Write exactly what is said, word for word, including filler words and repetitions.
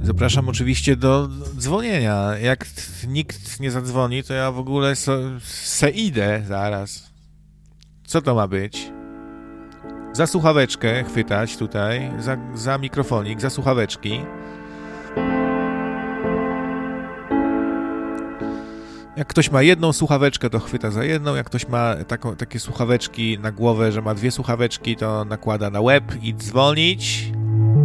Zapraszam oczywiście do dzwonienia. Jak nikt nie zadzwoni, to ja w ogóle so, se idę zaraz. Co to ma być? Za słuchaweczkę chwytać tutaj, za, za mikrofonik, za słuchaweczki. Jak ktoś ma jedną słuchaweczkę, to chwyta za jedną. Jak ktoś ma taką, takie słuchaweczki na głowę, że ma dwie słuchaweczki, to nakłada na łeb i dzwonić.